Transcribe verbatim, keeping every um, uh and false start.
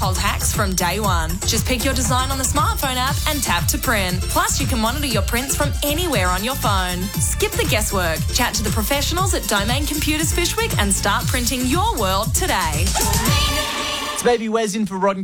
household hacks from day one. Just pick your design on the smartphone app and tap to print. Plus, you can monitor your prints from anywhere on your phone. Skip the guesswork. Chat to the professionals at Domain Computers Fishwick and start printing your world today. It's Baby Wes in for Rod and